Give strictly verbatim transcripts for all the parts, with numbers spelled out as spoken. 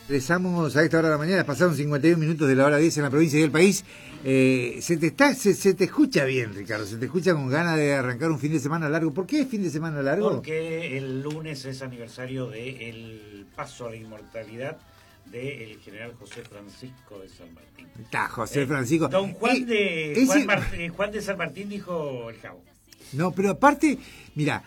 Regresamos a esta hora de la mañana, pasaron cincuenta y un minutos de la hora diez en la provincia y el país. Eh, se, te está, se, se te escucha bien, Ricardo, se te escucha con ganas de arrancar un fin de semana largo. ¿Por qué fin de semana largo? Porque el lunes es aniversario del paso a la inmortalidad del general José Francisco de San Martín. Está, José Francisco. Eh, don Juan, eh, de, Juan, ese... Martín, Juan de San Martín dijo el Jabo. No, pero aparte, mira,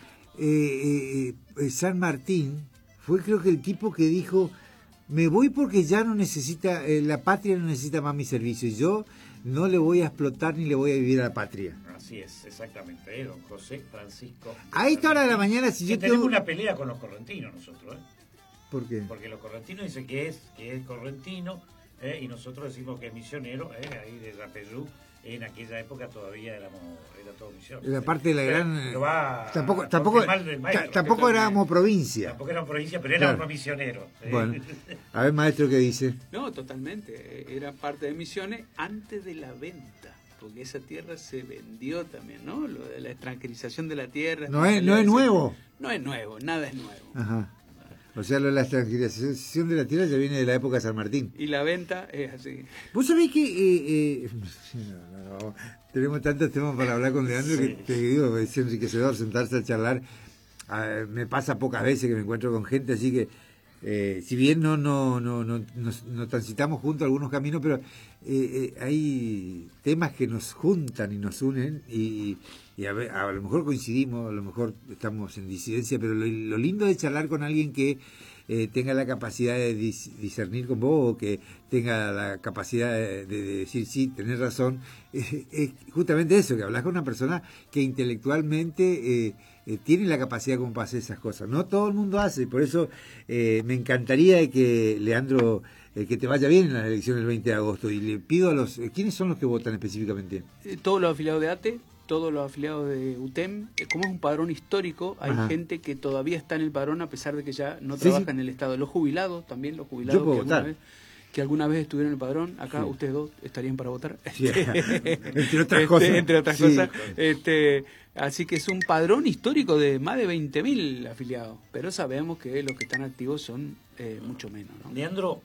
eh, eh, San Martín fue creo que el tipo que dijo... Me voy porque ya no necesita, eh, la patria no necesita más mi servicio. Y yo no le voy a explotar ni le voy a vivir a la patria. Así es, exactamente, ¿eh? Don José Francisco. A esta hora de la mañana, si yo tenemos tengo... una pelea con los correntinos nosotros, ¿eh? ¿Por qué? Porque los correntinos dicen que es, que es correntino, ¿eh? Y nosotros decimos que es misionero, ¿eh? Ahí de Rapeyú. En aquella época todavía éramos, era todo misión. La parte de la gran... Pero va tampoco tampoco, maestro, tampoco éramos provincia. Tampoco éramos provincia, pero éramos claro. misioneros. ¿eh? Bueno, a ver, maestro, ¿qué dice? No, totalmente. Era parte de Misiones antes de la venta. Porque esa tierra se vendió también, ¿no? Lo de la extranjerización de la tierra. No es, no es nuevo. No es nuevo, nada es nuevo. Ajá. O sea, lo de la extranjerización de la tierra ya viene de la época de San Martín. Y la venta es así. Vos sabés que eh, eh, no, no, no, tenemos tantos temas para hablar con Leandro sí. que te digo, es enriquecedor sentarse a charlar. Uh, me pasa pocas veces que me encuentro con gente, así que eh, si bien no no no no, no, no transitamos juntos algunos caminos, pero eh, eh, hay temas que nos juntan y nos unen y, y a, ver, a lo mejor coincidimos, a lo mejor estamos en disidencia, pero lo, lo lindo de charlar con alguien que eh, tenga la capacidad de dis, discernir con vos, o que tenga la capacidad de, de, de decir sí, tenés razón, es, es justamente eso, que hablas con una persona que intelectualmente eh, eh, tiene la capacidad como para hacer esas cosas. No todo el mundo hace, por eso eh, me encantaría que Leandro... Eh, que te vaya bien en las elecciones del veinte de agosto, y le pido a los... Eh, ¿quiénes son los que votan específicamente? Eh, todos los afiliados de A T E, todos los afiliados de U T E M. Eh, como es un padrón histórico, hay Ajá. gente que todavía está en el padrón a pesar de que ya no sí, trabaja sí. en el Estado. Los jubilados también, los jubilados que alguna, vez, que alguna vez estuvieron en el padrón. Acá sí. ustedes dos estarían para votar. Sí. entre otras este, cosas. Entre otras sí. cosas. Este, así que es un padrón histórico de más de veinte mil afiliados. Pero sabemos que los que están activos son... Eh, mucho menos, ¿no? Leandro,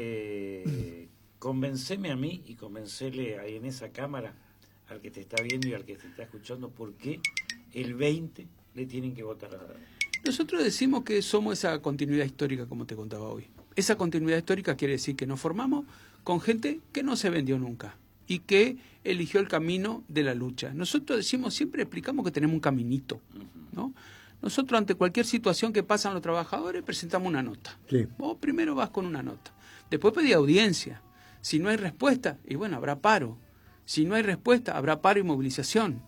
eh, convenceme a mí y convencerle ahí en esa cámara al que te está viendo y al que te está escuchando por qué el veinte le tienen que votar a... Nosotros decimos que somos esa continuidad histórica, como te contaba hoy. Esa continuidad histórica quiere decir que nos formamos con gente que no se vendió nunca y que eligió el camino de la lucha. Nosotros decimos, siempre explicamos que tenemos un caminito, ¿no? Nosotros ante cualquier situación que pasan los trabajadores presentamos una nota. Sí. Vos primero vas con una nota. Después pedí audiencia. Si no hay respuesta, y bueno, habrá paro. Si no hay respuesta, habrá paro y movilización.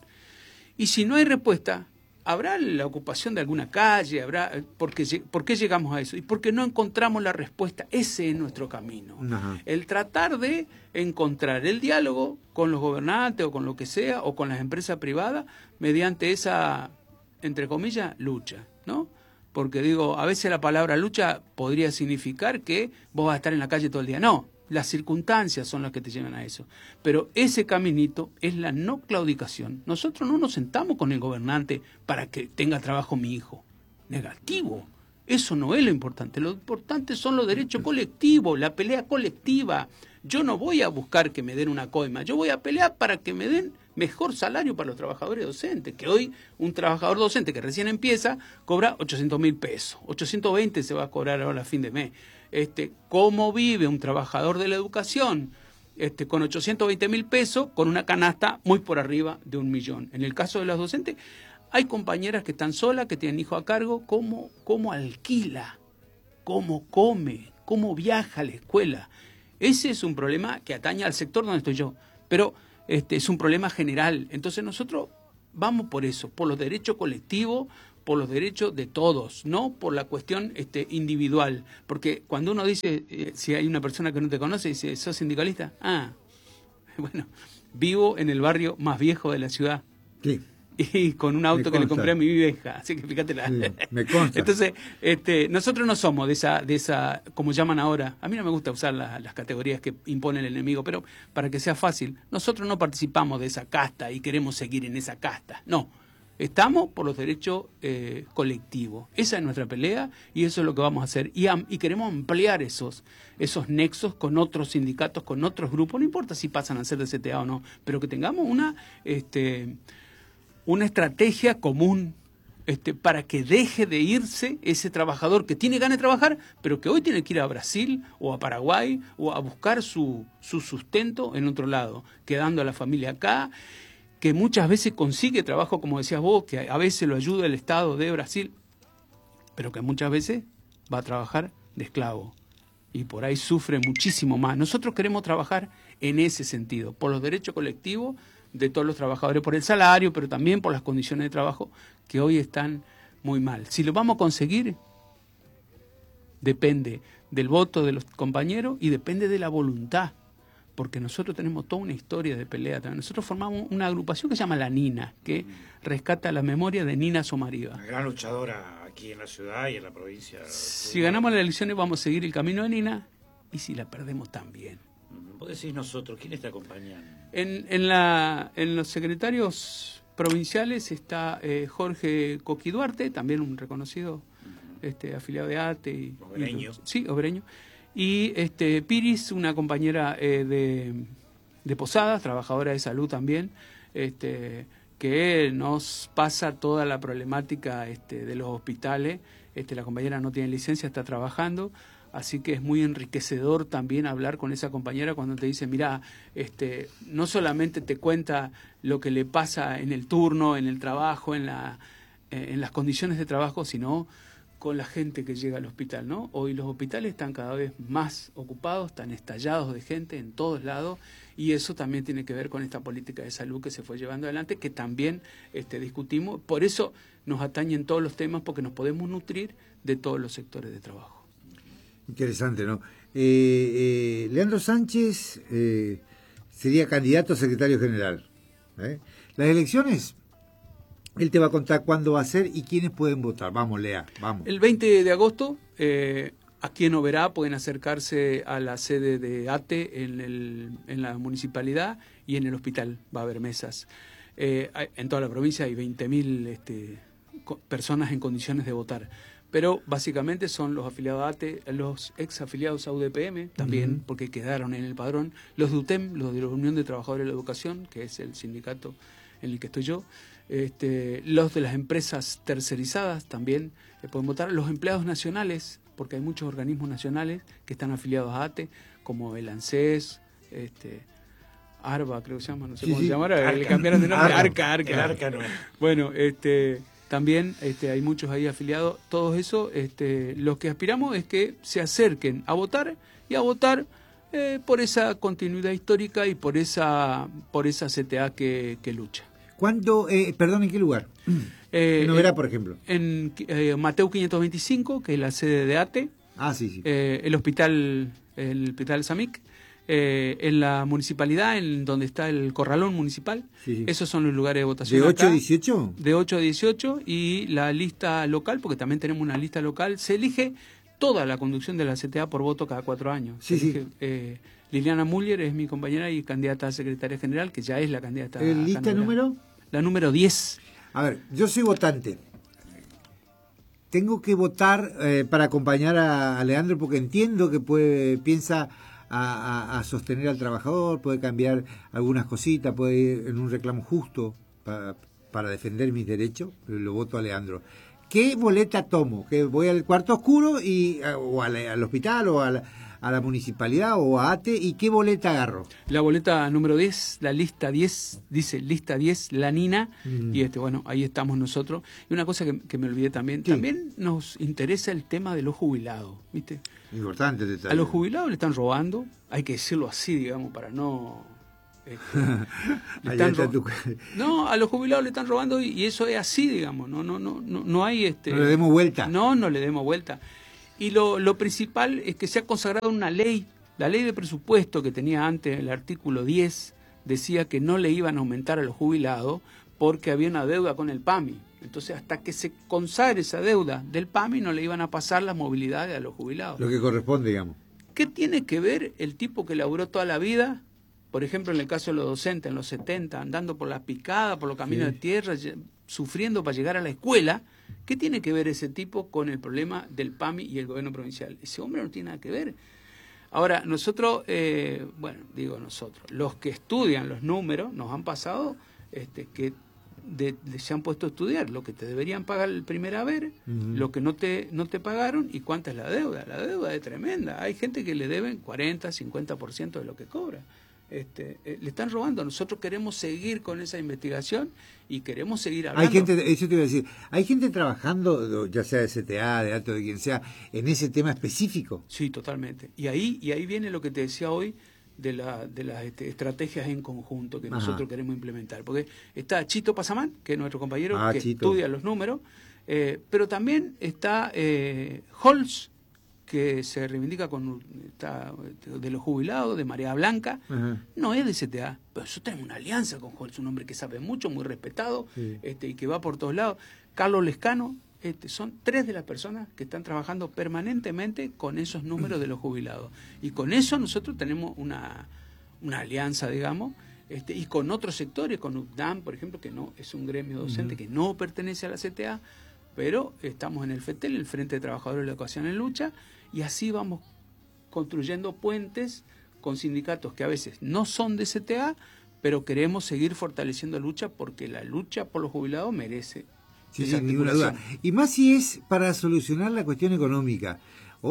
Y si no hay respuesta, habrá la ocupación de alguna calle, habrá... ¿Por qué, por qué llegamos a eso? Y porque no encontramos la respuesta. Ese es nuestro camino. Ajá. El tratar de encontrar el diálogo con los gobernantes o con lo que sea, o con las empresas privadas, mediante esa... entre comillas, lucha, ¿no? Porque digo, a veces la palabra lucha podría significar que vos vas a estar en la calle todo el día. No, las circunstancias son las que te llevan a eso. Pero ese caminito es la no claudicación. Nosotros no nos sentamos con el gobernante para que tenga trabajo mi hijo. Negativo. Eso no es lo importante. Lo importante son los derechos colectivos, la pelea colectiva. Yo no voy a buscar que me den una coima. Yo voy a pelear para que me den mejor salario para los trabajadores docentes, que hoy un trabajador docente que recién empieza cobra ochocientos mil pesos, ochocientos veinte se va a cobrar ahora a fin de mes. Este, ¿Cómo vive un trabajador de la educación este, con ochocientos veinte mil pesos con una canasta muy por arriba de un millón? En el caso de los docentes, hay compañeras que están solas, que tienen hijos a cargo. ¿Cómo, cómo alquila? ¿Cómo come? ¿Cómo viaja a la escuela? Ese es un problema que atañe al sector donde estoy yo, pero este es un problema general. Entonces nosotros vamos por eso, por los derechos colectivos, por los derechos de todos, no por la cuestión este, individual. Porque cuando uno dice, eh, si hay una persona que no te conoce, dice, ¿sos sindicalista? Ah, bueno, vivo en el barrio más viejo de la ciudad. Sí. Y con un auto que le compré a mi vieja, así que fíjate la... Sí, me consta. Entonces, este, nosotros no somos de esa, de esa, como llaman ahora, a mí no me gusta usar la, las categorías que impone el enemigo, pero para que sea fácil, nosotros no participamos de esa casta y queremos seguir en esa casta. No, Estamos por los derechos eh, colectivos. Esa es nuestra pelea y eso es lo que vamos a hacer. Y, am y queremos ampliar esos, esos nexos con otros sindicatos, con otros grupos. No importa si pasan a ser de C T A o no, pero que tengamos una, este, una estrategia común este, para que deje de irse ese trabajador que tiene ganas de trabajar, pero que hoy tiene que ir a Brasil o a Paraguay o a buscar su, su sustento en otro lado, quedando a la familia acá, que muchas veces consigue trabajo, como decías vos, que a veces lo ayuda el Estado de Brasil, pero que muchas veces va a trabajar de esclavo y por ahí sufre muchísimo más. Nosotros queremos trabajar en ese sentido, por los derechos colectivos de todos los trabajadores, por el salario, pero también por las condiciones de trabajo que hoy están muy mal. Si lo vamos a conseguir, depende del voto de los compañeros y depende de la voluntad, porque nosotros tenemos toda una historia de pelea también. Nosotros formamos una agrupación que se llama La Nina, que rescata la memoria de Nina Somariva. Una gran luchadora aquí en la ciudad y en la provincia. Si ganamos las elecciones vamos a seguir el camino de Nina, y si la perdemos también. Vos decís nosotros, ¿quiénes te acompañan? En, en, la, en los secretarios provinciales está eh, Jorge Coqui Duarte, también un reconocido este, afiliado de A T E. Y, Obreño. Y, sí, obreño. Y este, Piris, una compañera eh, de, de Posadas, trabajadora de salud también, este, que nos pasa toda la problemática este, de los hospitales. Este, la compañera no tiene licencia, está trabajando, así que es muy enriquecedor también hablar con esa compañera cuando te dice, mira, este, no solamente te cuenta lo que le pasa en el turno, en el trabajo, en, la, eh, en las condiciones de trabajo, sino con la gente que llega al hospital, ¿no? Hoy los hospitales están cada vez más ocupados, están estallados de gente en todos lados, y eso también tiene que ver con esta política de salud que se fue llevando adelante, que también este, discutimos. Por eso nos atañen todos los temas, porque nos podemos nutrir de todos los sectores de trabajo. Interesante, ¿no? Eh, eh, Leandro Sánchez eh, sería candidato a secretario general. ¿eh? Las elecciones... Él te va a contar cuándo va a ser y quiénes pueden votar. Vamos, Lea, vamos. El veinte de agosto, eh, aquí en Oberá pueden acercarse a la sede de A T E en, el, en la municipalidad y en el hospital. Va a haber mesas. Eh, en toda la provincia hay veinte mil este, personas en condiciones de votar. Pero básicamente son los afiliados a A T E, los ex afiliados a U D P M también, uh-huh. porque quedaron en el padrón. Los de U T E M, los de la Unión de Trabajadores de la Educación, que es el sindicato en el que estoy yo. Este, los de las empresas tercerizadas también eh, pueden votar, los empleados nacionales, porque hay muchos organismos nacionales que están afiliados a A T E, como el ANSES, este, ARBA, creo que se llama, no sé sí, cómo sí. se llama, le cambiaron de nombre, Arca, Arca. El Arca no es. Bueno, este, también este, hay muchos ahí afiliados, todos eso, este, lo que aspiramos es que se acerquen a votar y a votar eh, por esa continuidad histórica y por esa, por esa C T A que, que lucha. ¿Cuándo, eh, perdón, en qué lugar? Eh, en Oberá, por ejemplo. En eh, Mateo quinientos veinticinco, que es la sede de A T E. Ah, sí, sí. Eh, el hospital, el hospital Samic. Eh, en la municipalidad, en donde está el corralón municipal. Sí, sí. Esos son los lugares de votación. ¿De ocho acá, a dieciocho? De ocho a dieciocho. Y la lista local, porque también tenemos una lista local, se elige toda la conducción de la C T A por voto cada cuatro años. Sí, se elige, sí. Eh, Liliana Muller es mi compañera y candidata a secretaria general, que ya es la candidata. ¿El lista número? La número diez. A ver, yo soy votante. Tengo que votar eh, para acompañar a, a Leandro porque entiendo que puede piensa a, a, a sostener al trabajador, puede cambiar algunas cositas, puede ir en un reclamo justo para, para defender mis derechos. Lo voto a Leandro. ¿Qué boleta tomo? ¿Que voy al cuarto oscuro y o al, al hospital o a la, a la municipalidad o a A T E? ¿Y qué boleta agarro? La boleta número diez, la lista diez, dice lista diez, La Nina, mm. y este bueno, ahí estamos nosotros. Y una cosa que, que me olvidé también, sí. también nos interesa el tema de los jubilados, ¿viste? Importante detalle. A los jubilados le están robando, hay que decirlo así, digamos, para no... Este, le están ro- tu... No, a los jubilados le están robando y, y eso es así, digamos, no, no, no, no, no hay este... No le demos vuelta. No, no le demos vuelta. Y lo, lo principal es que se ha consagrado una ley, la ley de presupuesto que tenía antes, el artículo diez, decía que no le iban a aumentar a los jubilados porque había una deuda con el P A M I. Entonces, hasta que se consagre esa deuda del P A M I, no le iban a pasar las movilidades a los jubilados. Lo que corresponde, digamos. ¿Qué tiene que ver el tipo que laburó toda la vida, por ejemplo, en el caso de los docentes, en los setenta, andando por las picadas, por los caminos sí. de tierra, sufriendo para llegar a la escuela. ¿Qué tiene que ver ese tipo con el problema del P A M I y el gobierno provincial? Ese hombre no tiene nada que ver. Ahora, nosotros, eh, bueno, digo nosotros, los que estudian los números nos han pasado este, que de, de, se han puesto a estudiar lo que te deberían pagar el primer haber, uh-huh. lo que no te, no te pagaron y cuánta es la deuda. La deuda es tremenda. Hay gente que le deben cuarenta, cincuenta por ciento de lo que cobra. Este, eh, le están robando. Nosotros queremos seguir con esa investigación y queremos seguir hablando. Hay gente, eso te iba a decir, hay gente trabajando, ya sea de C T A, de Alto, de quien sea, en ese tema específico. Sí, totalmente. Y ahí, y ahí viene lo que te decía hoy de, la, de las este, estrategias en conjunto que Ajá. nosotros queremos implementar. Porque está Chito Pasamán, que es nuestro compañero ah, que Chito. estudia los números, eh, pero también está eh, Holz, que se reivindica con está, de los jubilados, de Marea Blanca, Ajá. no es de C T A, pero yo tengo una alianza con Holz, un hombre que sabe mucho, muy respetado, sí. este, y que va por todos lados. Carlos Lescano, este, son tres de las personas que están trabajando permanentemente con esos números de los jubilados. Y con eso nosotros tenemos una, una alianza, digamos, este, y con otros sectores, con U T D A M, por ejemplo, que no es un gremio docente, uh-huh. que no pertenece a la C T A, pero estamos en el FETEL, el Frente de Trabajadores de la Educación en Lucha, y así vamos construyendo puentes con sindicatos que a veces no son de C T A, pero queremos seguir fortaleciendo la lucha porque la lucha por los jubilados merece. Sí, sin ninguna duda. Y más si es para solucionar la cuestión económica.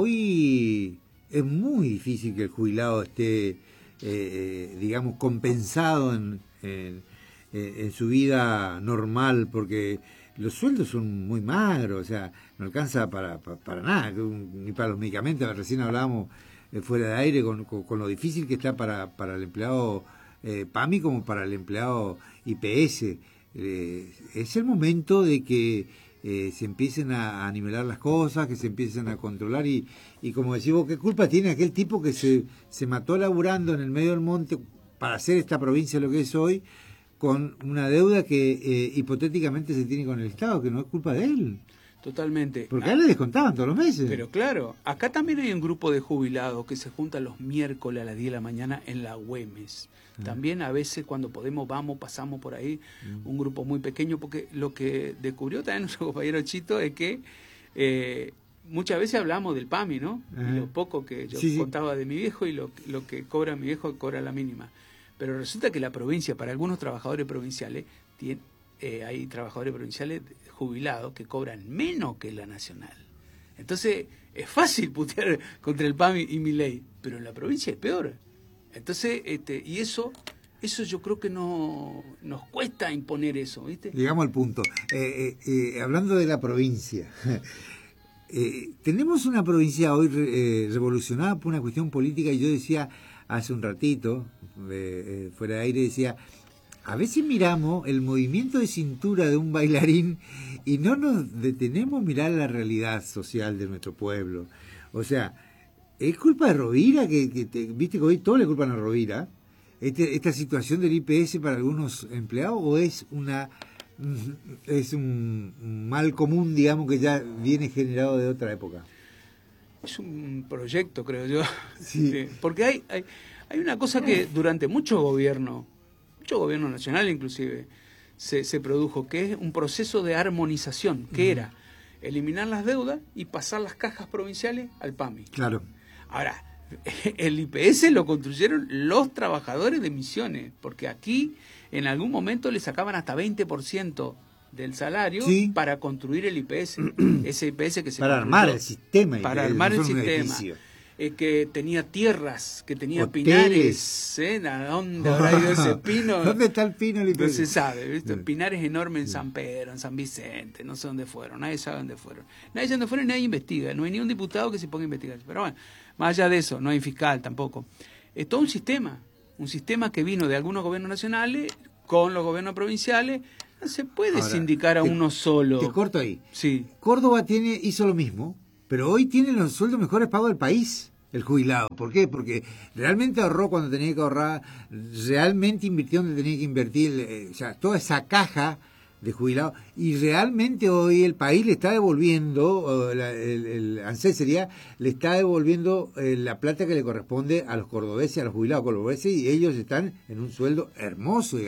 Hoy es muy difícil que el jubilado esté, eh, digamos, compensado en, en, en su vida normal, porque los sueldos son muy magros, o sea, no alcanza para, para, para nada, ni para los medicamentos. Recién hablábamos eh, fuera de aire con, con, con lo difícil que está para, para el empleado eh, P A M I como para el empleado I P S. Eh, es el momento de que eh, se empiecen a, a nivelar las cosas, que se empiecen a controlar y, y como decís vos, ¿qué culpa tiene aquel tipo que se, se mató laburando en el medio del monte para hacer esta provincia lo que es hoy, con una deuda que eh, hipotéticamente se tiene con el Estado, que no es culpa de él? Totalmente. Porque a él le descontaban todos los meses. Pero claro, acá también hay un grupo de jubilados que se juntan los miércoles a las diez de la mañana en la Güemes. Ah. También a veces cuando podemos vamos, pasamos por ahí, mm. un grupo muy pequeño, porque lo que descubrió también nuestro compañero Chito es que eh, muchas veces hablamos del P A M I, ¿no? Ajá. Y lo poco que yo sí, contaba sí. de mi viejo y lo, lo que cobra mi viejo cobra la mínima. Pero resulta que la provincia, para algunos trabajadores provinciales, tiene, eh, hay trabajadores provinciales jubilados que cobran menos que la nacional. Entonces, es fácil putear contra el P A M I y Milei, pero en la provincia es peor. Entonces, este, y eso, eso yo creo que no nos cuesta imponer eso, ¿viste? Llegamos al punto. Eh, eh, eh, hablando de la provincia, eh, tenemos una provincia hoy eh, revolucionada por una cuestión política, y yo decía hace un ratito, eh, eh, fuera de aire, decía, a veces miramos el movimiento de cintura de un bailarín y no nos detenemos a mirar la realidad social de nuestro pueblo. O sea, ¿es culpa de Rovira? Que, que te, viste que hoy todo le culpan a Rovira, este, esta situación del I P S para algunos empleados, o es una es un mal común, digamos, que ya viene generado de otra época? Es un proyecto, creo yo. Sí. Porque hay, hay, hay una cosa que durante mucho gobierno, mucho gobierno nacional inclusive, se, se produjo, que es un proceso de armonización, que uh-huh. era eliminar las deudas y pasar las cajas provinciales al P A M I. Claro. Ahora, el I P S lo construyeron los trabajadores de Misiones, porque aquí en algún momento le sacaban hasta veinte por ciento del salario sí. para construir el I P S, ese I P S que se para armar el sistema, para el, armar el sistema, eh, que tenía tierras, que tenía hoteles. Pinares, ¿eh? ¿A dónde habrá ido ese pino? ¿Dónde está el pino? El I P S? No se sabe, ¿viste? Sí. Pinares enormes en San Pedro, en San Vicente, no sé dónde fueron, nadie sabe dónde fueron, nadie sabe dónde fueron y nadie investiga, no hay ni un diputado que se ponga a investigar, pero bueno, más allá de eso, no hay fiscal tampoco, es todo un sistema, un sistema que vino de algunos gobiernos nacionales con los gobiernos provinciales. No se puede Ahora, sindicar a te, uno solo. Te corto ahí. Sí. Córdoba tiene hizo lo mismo, pero hoy tiene los sueldos mejores pagos del país, el jubilado. ¿Por qué? Porque realmente ahorró cuando tenía que ahorrar, realmente invirtió donde tenía que invertir, eh, o sea, toda esa caja de jubilados, y realmente hoy el país le está devolviendo, o la, el, el ANSES sería, le está devolviendo eh, la plata que le corresponde a los cordobeses, a los jubilados cordobeses, y ellos están en un sueldo hermoso, digamos.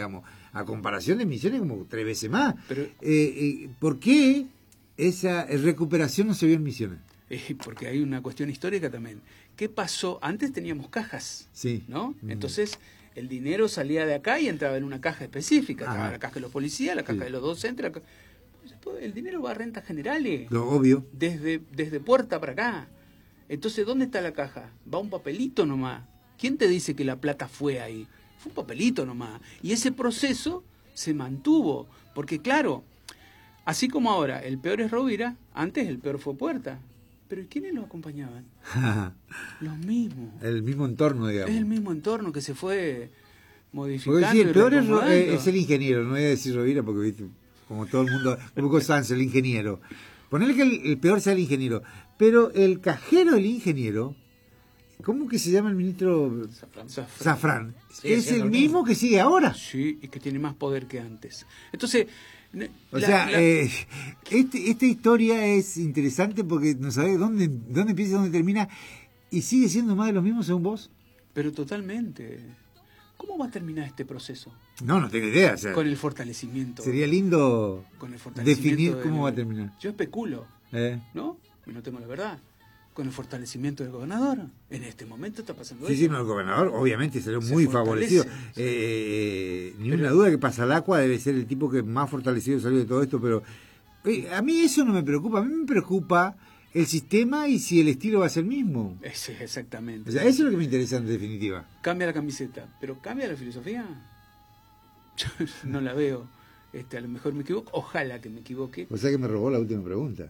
a comparación de Misiones como tres veces más. Pero, eh, eh, ¿Por qué esa recuperación no se vio en Misiones? Eh, porque hay una cuestión histórica también. ¿Qué pasó? Antes teníamos cajas, sí. ¿no? Mm. Entonces, el dinero salía de acá y entraba en una caja específica. Ajá. Estaba la caja de los policías, la caja sí. de los docentes. La ca... El dinero va a rentas generales. Lo obvio. Desde, desde puerta para acá. Entonces, ¿dónde está la caja? Va un papelito nomás. ¿Quién te dice que la plata fue ahí? Fue un papelito nomás. Y ese proceso se mantuvo. Porque, claro, así como ahora el peor es Rovira, antes el peor fue Puerta. ¿Pero quiénes lo acompañaban? Los mismos. El mismo entorno, digamos. Es el mismo entorno que se fue modificando. Porque sí, el peor es, eh, es el ingeniero, no voy a decir Rovira porque, viste, como todo el mundo, como Sanz, el ingeniero. Ponerle que el, el peor sea el ingeniero. Pero el cajero del ingeniero, ¿cómo que se llama el ministro? Zafrán. Zafrán. Sí, es el mismo. mismo que sigue ahora. Sí, y que tiene más poder que antes. Entonces... O la, sea, la... Eh, este, esta historia es interesante porque no sabes dónde, dónde empieza y dónde termina, y sigue siendo más de lo mismo según vos. Pero totalmente. ¿Cómo va a terminar este proceso? No, no tengo idea. O sea, con el fortalecimiento. Sería lindo con el fortalecimiento definir del, cómo va a terminar. Yo especulo, ¿Eh? ¿no? Y no tengo la verdad. Con el fortalecimiento del gobernador. En este momento está pasando Sí, eso. sí, no, el gobernador obviamente salió Se muy fortalece, favorecido. sí. Eh, ni Pero, una duda que Pasalacqua debe ser el tipo que más fortalecido salió de todo esto, pero eh, a mí eso no me preocupa. A mí me preocupa el sistema y si el estilo va a ser el mismo. Sí, exactamente. O sea, eso es lo que me interesa en definitiva. Cambia la camiseta, pero ¿cambia la filosofía? Yo no la veo. Este, a lo mejor me equivoco, ojalá que me equivoque. O sea que me robó la última pregunta.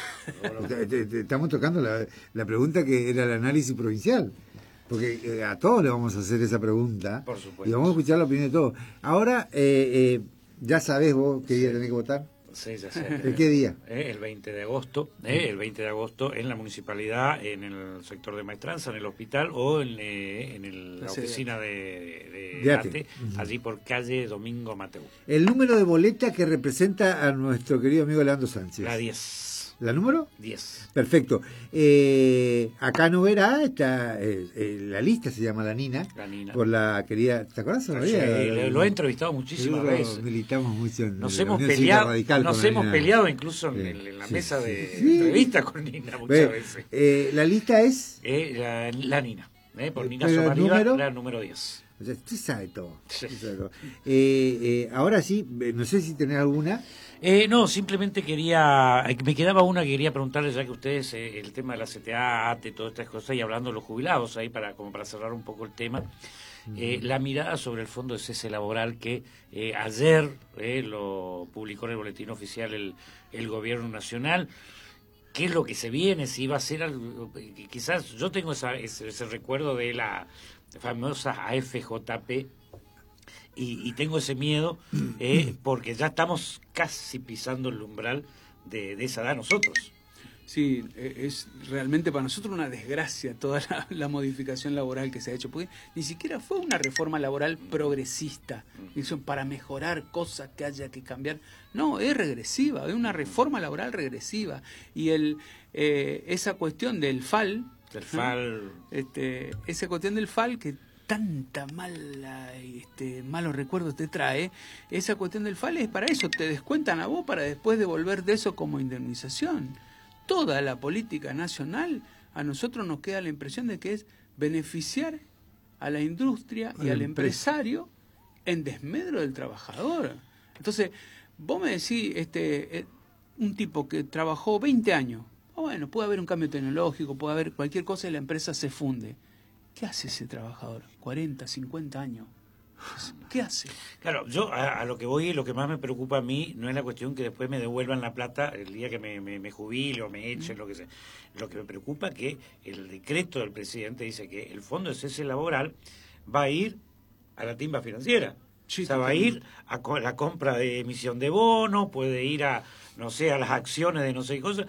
Estamos tocando la, la pregunta que era el análisis provincial. Porque eh, a todos le vamos a hacer esa pregunta. Por supuesto. Y vamos a escuchar la opinión de todos. Ahora, eh, eh, ya sabés vos qué día Sí. tenés que votar. Sí, ya sé. ¿El qué día? Eh, el veinte de agosto, eh, el veinte de agosto en la municipalidad, en el sector de Maestranza, en el hospital o en, eh, en el- la La sede. oficina de, de, De Ate. Ate, allí por calle Domingo Mateu. El número de boleta que representa a nuestro querido amigo Leandro Sánchez. La diez. ¿La número? diez. Perfecto. Eh, acá no verá, está, eh, eh, la lista se llama La Nina. La Nina. Por la querida, ¿te acuerdas? Sí, María? lo, lo he entrevistado muchísimas Nosotros veces. militamos mucho en Nos la hemos Unión Cívica peleado, Radical nos con la hemos Nina. peleado incluso en, Sí, el- en la sí, mesa sí, de sí. entrevistas con Nina muchas Bueno, veces. eh, la lista es, Eh, la, la Nina, eh, por Eh, Nina pero el Somariva, número- la número diez. o sea, usted sabe todo. Sí. Usted sabe todo. Eh, eh, ahora sí, eh, no sé si tenés alguna. Eh, no, simplemente quería, eh, me quedaba una que quería preguntarle, ya que ustedes, eh, el tema de la C T A, A T E, todas estas cosas, y hablando de los jubilados, ahí para como para cerrar un poco el tema, eh, la mirada sobre el fondo de cese laboral que eh, ayer eh, lo publicó en el boletín oficial el, el gobierno nacional. ¿Qué es lo que se viene? Si va a ser algo, quizás yo tengo esa, ese, ese recuerdo de la famosa A F J P, y, y tengo ese miedo eh, porque ya estamos casi pisando el umbral de, de esa edad nosotros. Sí, eh, es realmente para nosotros una desgracia toda la, la modificación laboral que se ha hecho, porque ni siquiera fue una reforma laboral progresista, eso para mejorar cosas que haya que cambiar. No, es regresiva, es una reforma laboral regresiva. Y el eh, esa cuestión del F A L, El F A L, este, esa cuestión del F A L que tanta mala, este, malos recuerdos te trae, esa cuestión del F A L es para eso, te descuentan a vos para después devolver de eso como indemnización. Toda la política nacional, a nosotros nos queda la impresión de que es beneficiar a la industria y A la al empresa. empresario en desmedro del trabajador. Entonces, vos me decís, este, eh, un tipo que trabajó veinte años, oh, bueno, puede haber un cambio tecnológico, puede haber cualquier cosa y la empresa se funde. ¿Qué hace ese trabajador? cuarenta, cincuenta años. ¿Qué hace? claro, yo a, a lo que voy, lo que más me preocupa a mí no es la cuestión que después me devuelvan la plata el día que me, me, me jubile o me echen, lo que sea. Lo que me preocupa es que el decreto del presidente dice que el fondo de cese laboral va a ir a la timba financiera. Sí, o sea, va a ir a co- la compra de emisión de bonos, puede ir a, no sé, a las acciones de no sé qué cosas.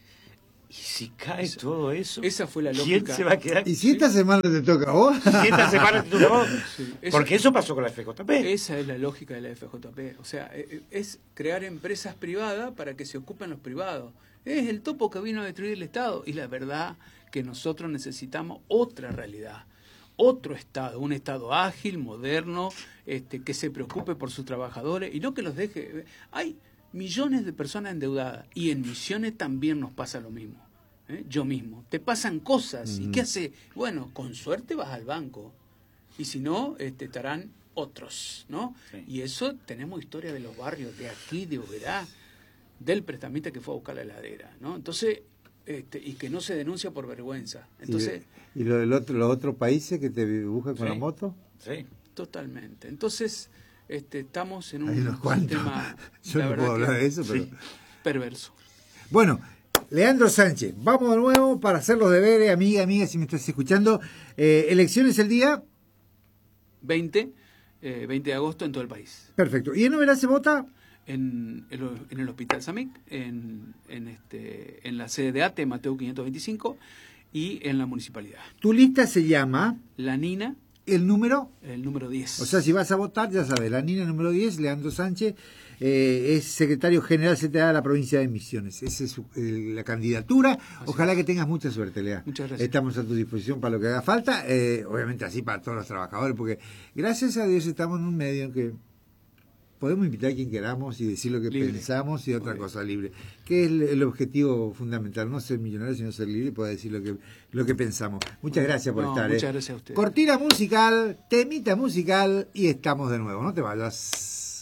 Y si cae Esa- todo eso, esa fue la ¿quién lógica. se va a quedar? ¿Y si esta semana te toca a vos? Si esta semana te tocó? Sí, eso- Porque eso pasó con la F J P. Esa es la lógica de la F J P. O sea, eh, es crear empresas privadas para que se ocupen los privados. Es el topo que vino a destruir el Estado. Y la verdad que nosotros necesitamos otra realidad. otro Estado, un Estado ágil, moderno, este, que se preocupe por sus trabajadores y no que los deje. Hay millones de personas endeudadas y en Misiones también nos pasa lo mismo. ¿eh? Yo mismo. Te pasan cosas. Mm. ¿Y qué hace? Bueno, con suerte vas al banco. Y si no, este, estarán otros, ¿no? Sí. Y eso tenemos historia de los barrios, de aquí, de Oberá, del prestamista que fue a buscar la heladera, ¿no? Entonces, este, y que no se denuncia por vergüenza. Entonces, ¿Y, y lo del otro, los otros países que te dibujan con Sí. la moto? Sí. totalmente. Entonces, este, estamos en un Hay unos cuantos. sistema, Yo la no verdad puedo hablar que de eso, pero... Sí. perverso. Bueno, Leandro Sánchez, vamos de nuevo para hacer los deberes, amiga, amiga, si me estás escuchando. Eh, elecciones el día... veinte, eh, veinte de agosto en todo el país. Perfecto. ¿Y en Oberá se vota? En el, en el Hospital Samic, en, en, este, en la sede de ATE, Mateo quinientos veinticinco, y en la municipalidad. Tu lista se llama La Nina, el número... el número diez. O sea, si vas a votar, ya sabes, la Nina número diez, Leandro Sánchez, eh, es secretario general C T A de la provincia de Misiones. Esa es su- eh, la candidatura. Ojalá que tengas mucha suerte, Lea. Muchas gracias. Estamos a tu disposición para lo que haga falta, eh, obviamente así para todos los trabajadores, porque gracias a Dios estamos en un medio en que podemos invitar a quien queramos y decir lo que Libre. pensamos y otra Muy bien. cosa libre, que es el, el objetivo fundamental, no ser millonario, sino ser libre y poder decir lo que, lo que pensamos. Muchas gracias por No, estar. muchas eh. gracias a ustedes. Cortina musical, temita musical y estamos de nuevo. No te vayas.